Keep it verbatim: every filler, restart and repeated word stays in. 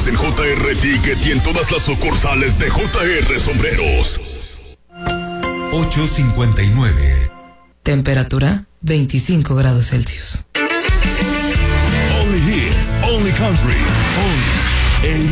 Visítanos en J R Ticket y en todas las sucursales de J R Sombreros. ocho cincuenta y nueve. Temperatura veinticinco grados Celsius. Only hits, only country, only el